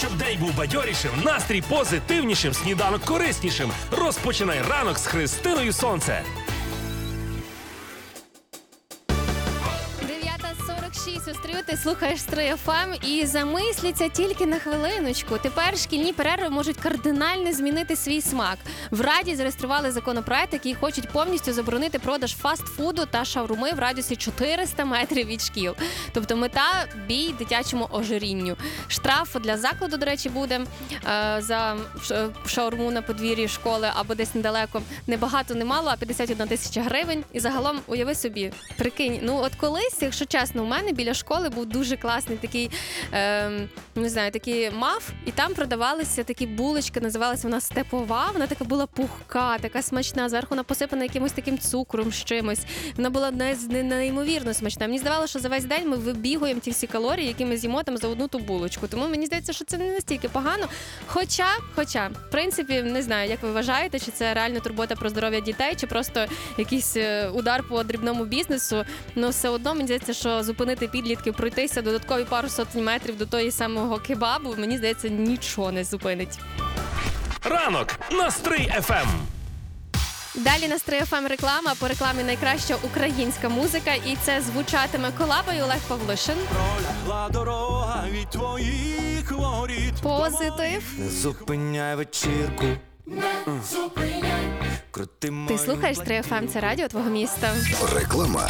Щоб день був бадьорішим, настрій позитивнішим, сніданок кориснішим. Розпочинай ранок з Христиною Сонце. 9:46 у Стрию, ти слухаєш Стрий ФМ і замисліться тільки на хвилиночку. Тепер шкільні перерви можуть кардинально змінити свій смак. В Раді зареєстрували законопроект, який хочуть повністю заборонити продаж фастфуду та шаурми в радіусі 400 метрів від шкіл. Тобто мета – бій дитячому ожирінню. Штраф для закладу, до речі, буде за шаурму на подвір'ї школи або десь недалеко. Не багато, не мало, а 51 тисяча гривень. І загалом, уяви собі, прикинь, ну от колись, якщо чесно, у мене біля школи був дуже класний такий, не знаю, такий маф, і там продавалися такі булочки, називалася вона степова, вона така була пухка, така смачна, зверху вона посипана якимось таким цукром з чимось. Вона була неймовірно смачна. Мені здавалося, що за весь день ми вибігуємо ті всі калорії, які ми з'їмо там за одну ту булочку. Тому мені здається, що це не настільки погано. Хоча, в принципі, не знаю, як ви вважаєте, чи це реально турбота про здоров'я дітей, чи просто якийсь удар по дрібному бізнесу. Ну, все одно, мені здається, що зупинити підлітків, пройтися додаткові пару сотень метрів до того самого кебабу, мені здається, нічого не зупинить. Ранок на Стрий ФМ. Далі на Стрий ФМ реклама. По рекламі найкраща українська музика. І це звучатиме колабою Олег Павлишин. Пролягла дорога від твоїх воріт. Позитив. Не зупиняй вечірку. Не зупиняй. Ти слухаєш Стрий ФМ, це радіо твого міста. Реклама.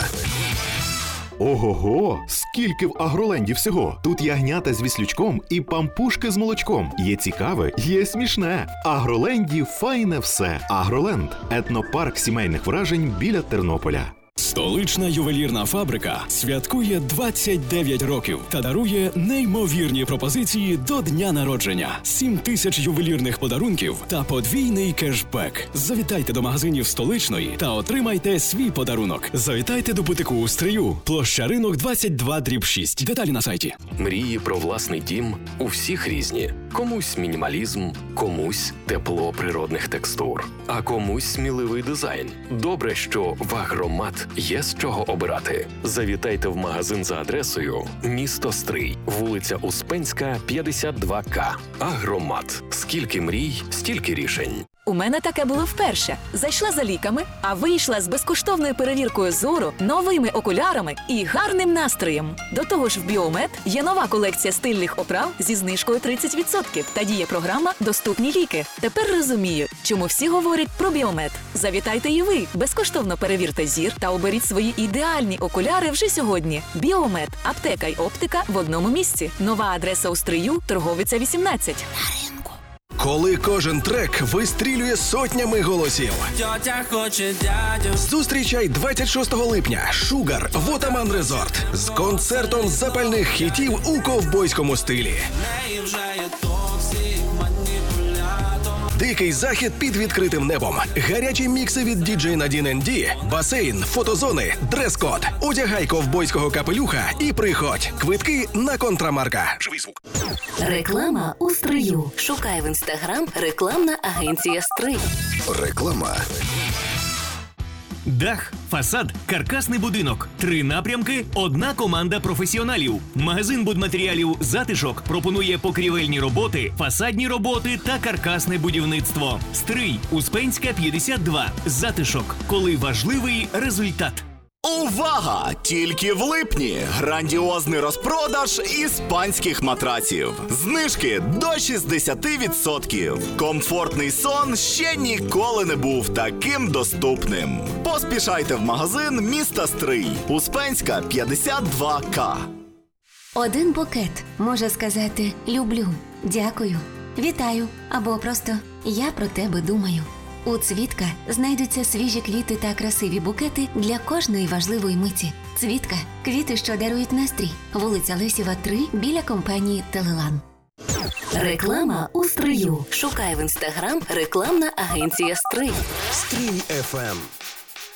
Ого-го! Скільки в Агроленді всього! Тут ягнята з віслючком і пампушки з молочком. Є цікаве, є смішне. В Агроленді файне все. Агроленд – етнопарк сімейних вражень біля Тернополя. Столична ювелірна фабрика святкує 29 років та дарує неймовірні пропозиції до дня народження. 7 тисяч ювелірних подарунків та подвійний кешбек. Завітайте до магазинів Столичної та отримайте свій подарунок. Завітайте до бутику у Стрию, площа Ринок 22/6. Деталі на сайті. Мрії про власний дім у всіх різні. Комусь мінімалізм, комусь тепло природних текстур, а комусь сміливий дизайн. Добре, що в Агромат є з чого обирати. Завітайте в магазин за адресою місто Стрий, вулиця Успенська, 52К. Агромат. Скільки мрій, стільки рішень. У мене таке було вперше. Зайшла за ліками, а вийшла з безкоштовною перевіркою зору, новими окулярами і гарним настроєм. До того ж в Біомед є нова колекція стильних оправ зі знижкою 30% та діє програма «Доступні ліки». Тепер розумію, чому всі говорять про Біомед. Завітайте і ви, безкоштовно перевірте зір та оберіть свої ідеальні окуляри вже сьогодні. Біомед. Аптека й оптика в одному місці. Нова адреса у Стрию, Торговиця 18. Коли кожен трек вистрілює сотнями голосів. Тьотя хоче дядю. Зустрічай 26 липня Шугар в Отаман Резорт з концертом запальних хітів у ковбойському стилі. Неї вже є токсик, маніпулятор. Дикий захід під відкритим небом. Гарячі мікси від DJ Nadine ND, басейн, фотозони, дрес-код. Одягай ковбойського капелюха і приходь. Квитки на Контрамарка. Живий звук. Реклама у Стрию. Шукай в Інстаграм рекламна агенція Стрий. Реклама. Дах, фасад, каркасний будинок. 3 напрямки, одна команда професіоналів. Магазин будматеріалів «Затишок» пропонує покрівельні роботи, фасадні роботи та каркасне будівництво. Стрий, Успенська, 52. «Затишок». Коли важливий результат. Увага! Тільки в липні грандіозний розпродаж іспанських матраців. Знижки до 60%. Комфортний сон ще ніколи не був таким доступним. Поспішайте в магазин міста Стрий. Успенська, 52К. Один букет може сказати «люблю», «дякую», «вітаю» або просто «я про тебе думаю». У Цвітка знайдуться свіжі квіти та красиві букети для кожної важливої миті. Цвітка – квіти, що дарують настрій. Вулиця Лесєва, 3, біля компанії «Телелан». Реклама у Стрию. Шукай в Інстаграм рекламна агенція Стрий. Стрий ФМ.